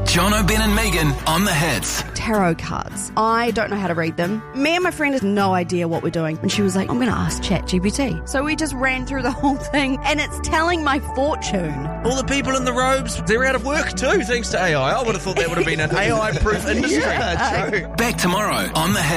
Jono, Ben and Megan on the hits. Tarot cards. I don't know how to read them. Me and my friend had no idea what we're doing. And she was like, I'm going to ask ChatGPT. So we just ran through the whole thing and it's telling my fortune. All the people in the robes, they're out of work too, thanks to AI. I would have thought that would have been an AI-proof industry. Yeah, true. Back tomorrow on the hits.